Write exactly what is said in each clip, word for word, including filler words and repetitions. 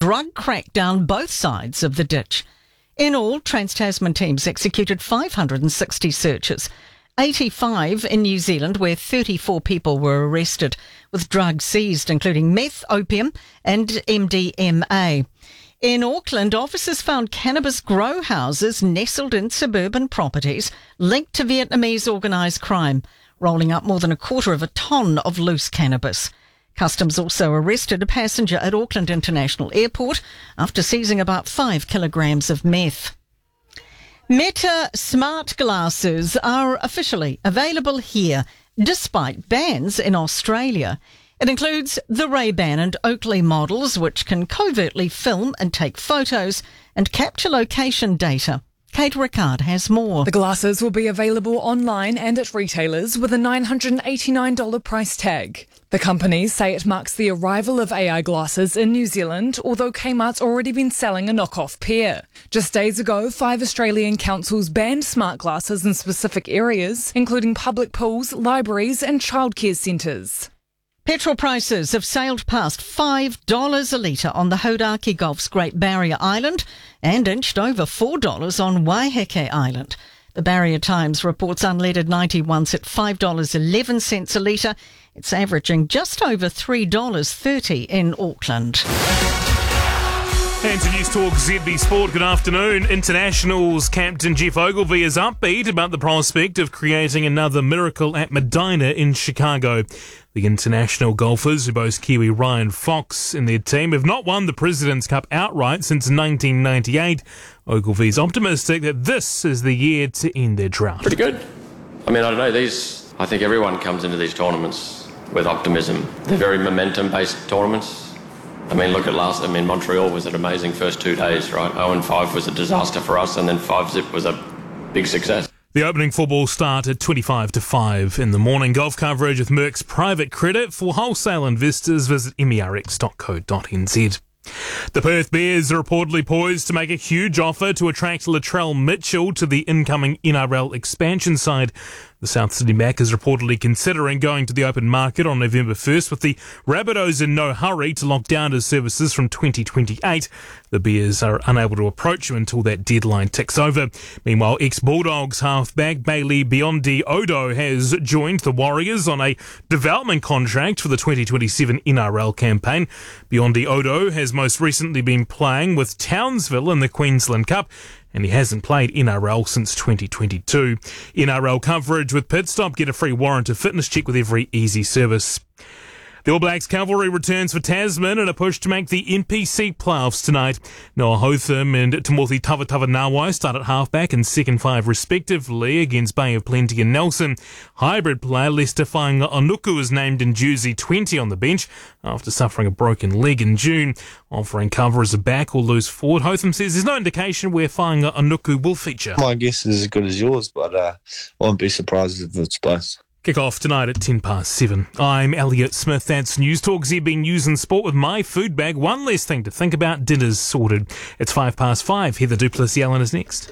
drug crackdown both sides of the ditch. In all, Trans-Tasman teams executed five hundred sixty searches, eighty-five in New Zealand, where thirty-four people were arrested, with drugs seized, including meth, opium and M D M A. In Auckland, officers found cannabis grow houses nestled in suburban properties linked to Vietnamese organised crime, rolling up more than a quarter of a tonne of loose cannabis. Customs also arrested a passenger at Auckland International Airport after seizing about five kilograms of meth. Meta smart glasses are officially available here, despite bans in Australia. It includes the Ray-Ban and Oakley models, which can covertly film and take photos and capture location data. Kate Rickard has more. The glasses will be available online and at retailers with a nine hundred eighty-nine dollars price tag. The companies say it marks the arrival of A I glasses in New Zealand, although Kmart's already been selling a knockoff pair. Just days ago, five Australian councils banned smart glasses in specific areas, including public pools, libraries and childcare centres. Petrol prices have sailed past five dollars a litre on the Hauraki Gulf's Great Barrier Island and inched over four dollars on Waiheke Island. The Barrier Times reports unleaded ninety-one's at five dollars eleven cents a litre. It's averaging just over three dollars thirty in Auckland. And to News Talk Z B Sport, good afternoon. Internationals captain Geoff Ogilvy is upbeat about the prospect of creating another miracle at Medina in Chicago. The international golfers, who boast Kiwi Ryan Fox in their team, have not won the President's Cup outright since nineteen ninety-eight. Ogilvy's optimistic that this is the year to end their drought. Pretty good. I mean, I don't know, these, I think everyone comes into these tournaments with optimism. They're very momentum-based tournaments. I mean, look at last, I mean, Montreal was an amazing first two days, right? oh and five was a disaster for us, and then five zip was a big success. The opening football start at twenty-five to five in the morning. Golf coverage with Merck's private credit. For wholesale investors, visit M E R X dot co dot N Z. The Perth Bears are reportedly poised to make a huge offer to attract Latrell Mitchell to the incoming N R L expansion side. The South Sydney back is reportedly considering going to the open market on November first, with the Rabbitohs in no hurry to lock down his services from twenty twenty-eight. The Bears are unable to approach him until that deadline ticks over. Meanwhile, ex-Bulldogs halfback Bailey Biondi Odo has joined the Warriors on a development contract for the twenty twenty-seven N R L campaign. Biondi Odo has most recently been playing with Townsville in the Queensland Cup, and he hasn't played N R L since twenty twenty-two. N R L coverage with Pitstop. Get a free warrant of fitness check with every easy service. The All Blacks cavalry returns for Tasman in a push to make the N P C playoffs tonight. Noah Hotham and Timothy Tavatava-Nawai start at halfback and second five respectively against Bay of Plenty and Nelson. Hybrid player Lester Fainga-Onuku is named in jersey twenty on the bench after suffering a broken leg in June. Offering cover as a back or loose forward, Hotham says there's no indication where Fainga-Onuku will feature. My guess is as good as yours, but uh, I won't be surprised if it's both. Kick off tonight at ten past seven. I'm Elliot Smith. That's News Talk Z B News and Sport with my food bag. One less thing to think about. Dinner's sorted. It's five past five. Heather Duplessis-Allen is next.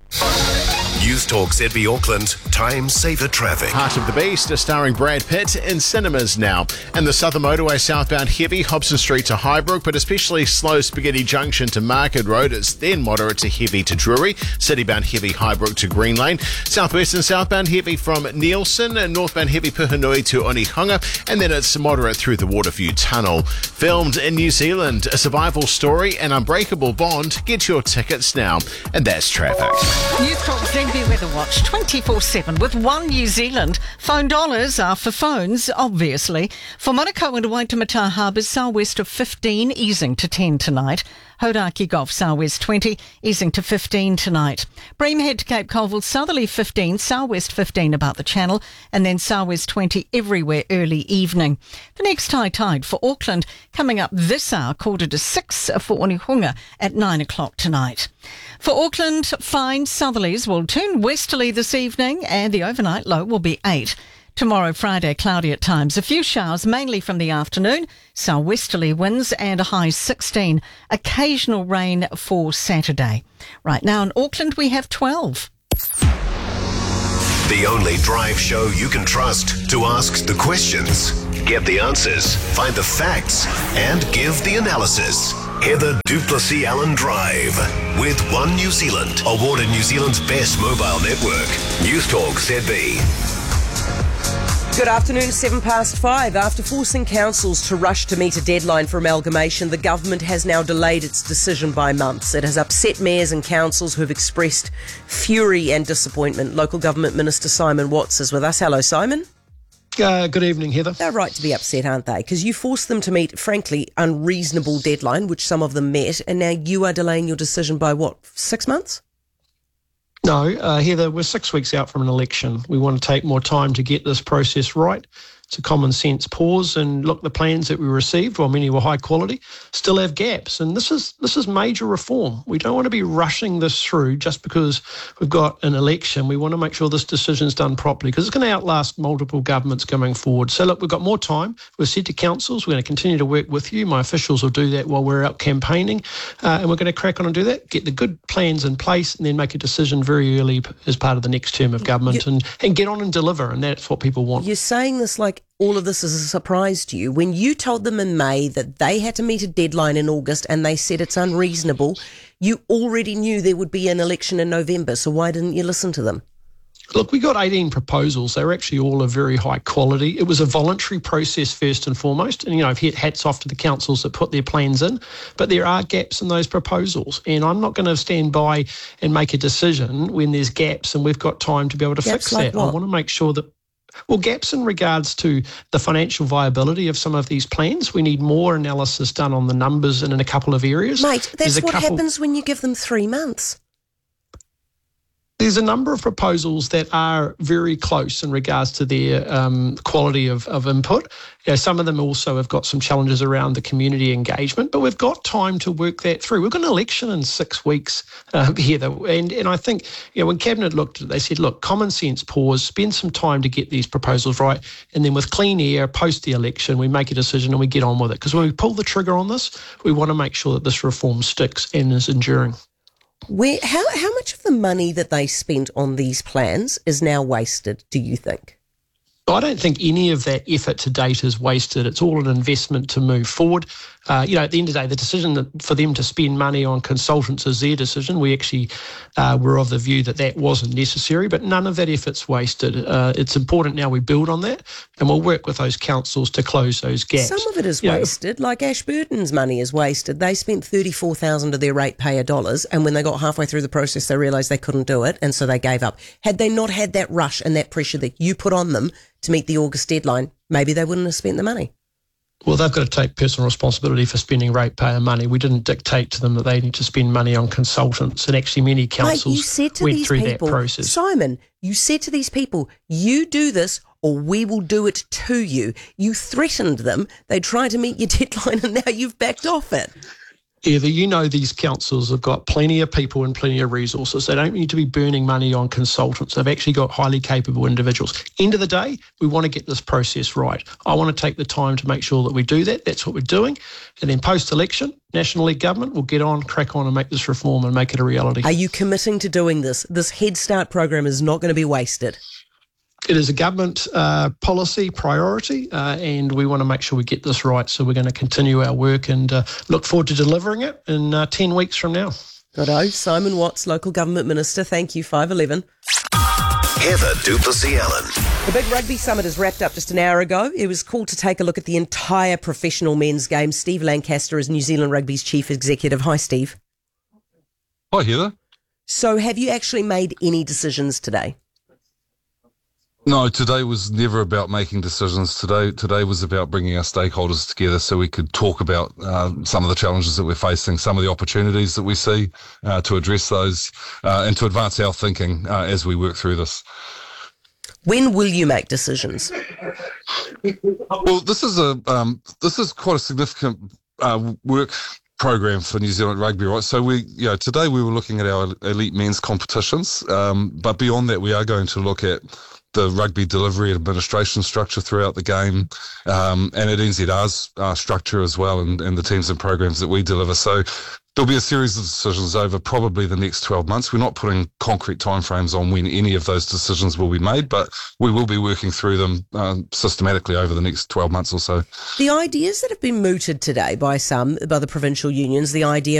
News Talk Z B Auckland, time saver traffic. Heart of the Beast, starring Brad Pitt, in cinemas now. And the Southern Motorway southbound heavy, Hobson Street to Highbrook, but especially slow Spaghetti Junction to Market Road. It's then moderate to heavy to Drury. Citybound heavy, Highbrook to Green Lane. Southwest and southbound heavy from Nielsen, and northbound heavy Puhinui to Onehunga. And then it's moderate through the Waterview Tunnel. Filmed in New Zealand, a survival story, an unbreakable bond. Get your tickets now. And that's traffic. News Talk Z B Weather Watch twenty-four seven with One New Zealand. Phone dollars are for phones, obviously. For Manukau and Waitemata Harbours, southwest of fifteen, easing to ten tonight. Hauraki Gulf, southwest twenty, easing to fifteen tonight. Breamhead to Cape Colville, southerly fifteen, southwest fifteen about the channel, and then southwest twenty everywhere early evening. The next high tide for Auckland coming up this hour, quarter to six for Onehunga at nine o'clock tonight. For Auckland, fine southerlies will turn westerly this evening, and the overnight low will be eight. Tomorrow, Friday, cloudy at times. A few showers, mainly from the afternoon. Southwesterly winds and a high sixteen. Occasional rain for Saturday. Right now in Auckland, we have twelve. The only drive show you can trust to ask the questions, get the answers, find the facts, and give the analysis. Heather du Plessis-Allen Drive with One New Zealand, awarded New Zealand's best mobile network. News Talk Z B. Good afternoon, seven past five. After forcing councils to rush to meet a deadline for amalgamation, the government has now delayed its decision by months. It has upset mayors and councils who have expressed fury and disappointment. Local Government Minister Simon Watts is with us. Hello, Simon. Uh, good evening, Heather. They're right to be upset, aren't they? Because you forced them to meet, frankly, unreasonable deadline, which some of them met, and now you are delaying your decision by, what, six months? No, uh, Heather, we're six weeks out from an election. We want to take more time to get this process right. It's a common sense pause, and look, the plans that we received, while many were high quality, still have gaps. And this is this is major reform. We don't want to be rushing this through just because we've got an election. We want to make sure this decision's done properly, because it's going to outlast multiple governments going forward. So look, we've got more time. We've said to councils, we're going to continue to work with you. My officials will do that while we're out campaigning, uh, and we're going to crack on and do that, get the good plans in place, and then make a decision very early as part of the next term of government, you, and, and get on and deliver, and that's what people want. You're saying this like all of this is a surprise to you. When you told them in May that they had to meet a deadline in August and they said it's unreasonable, you already knew there would be an election in November, so why didn't you listen to them? Look, we got eighteen proposals. They were actually all of very high quality. It was a voluntary process first and foremost. And, you know, I've hit hats off to the councils that put their plans in. But there are gaps in those proposals. And I'm not going to stand by and make a decision when there's gaps and we've got time to be able to gaps fix like that. What? I want to make sure that Well, gaps in regards to the financial viability of some of these plans. We need more analysis done on the numbers and in a couple of areas. Mate, that's what couple... happens when you give them three months. There's a number of proposals that are very close in regards to their um, quality of, of input. You know, some of them also have got some challenges around the community engagement, but we've got time to work that through. We've got an election in six weeks uh, here, though, and, and I think, you know, when Cabinet looked at it, they said, look, common sense pause, spend some time to get these proposals right, and then with clean air, post the election, we make a decision and we get on with it. Because when we pull the trigger on this, we want to make sure that this reform sticks and is enduring. Where, how, how much of the money that they spent on these plans is now wasted, do you think? I don't think any of that effort to date is wasted. It's all an investment to move forward. Uh, you know, at the end of the day, the decision that for them to spend money on consultants is their decision. We actually uh, were of the view that that wasn't necessary, but none of that effort's wasted. Uh, it's important now we build on that, and we'll work with those councils to close those gaps. Some of it is you wasted, know, like Ashburton's money is wasted. They spent thirty-four thousand dollars of their ratepayer dollars, and when they got halfway through the process, they realised they couldn't do it, and so they gave up. Had they not had that rush and that pressure that you put on them to meet the August deadline, maybe they wouldn't have spent the money. Well, they've got to take personal responsibility for spending ratepayer money. We didn't dictate to them that they need to spend money on consultants, and actually many councils Mate, you said to went these through people, that process. Simon, you said to these people, you do this or we will do it to you. You threatened them. They tried to meet your deadline and now you've backed off it. Either you know these councils have got plenty of people and plenty of resources. They don't need to be burning money on consultants. They've actually got highly capable individuals. End of the day, we want to get this process right. I want to take the time to make sure that we do that. That's what we're doing. And then post-election, National League government will get on, crack on and make this reform and make it a reality. Are you committing to doing this? This Head Start program is not going to be wasted. It is a government uh, policy priority, uh, and we want to make sure we get this right. So we're going to continue our work and uh, look forward to delivering it in uh, ten weeks from now. Righto, Simon Watts, Local Government Minister. Thank you, five eleven. Heather du Plessis-Allen. The big rugby summit has wrapped up just an hour ago. It was cool to take a look at the entire professional men's game. Steve Lancaster is New Zealand Rugby's chief executive. Hi, Steve. Hi, Heather. So have you actually made any decisions today? No, today was never about making decisions. Today today was about bringing our stakeholders together so we could talk about uh, some of the challenges that we're facing, some of the opportunities that we see uh, to address those uh, and to advance our thinking uh, as we work through this. When will you make decisions? Well, this is a um, this is quite a significant uh, work program for New Zealand Rugby, right? So we, you know, today we were looking at our elite men's competitions, um, but beyond that, we are going to look at the rugby delivery and administration structure throughout the game, um, and at N Z R's uh, structure as well, and, and the teams and programs that we deliver. So there'll be a series of decisions over probably the next twelve months. We're not putting concrete timeframes on when any of those decisions will be made, but we will be working through them um, systematically over the next twelve months or so. The ideas that have been mooted today by some, by the provincial unions, the idea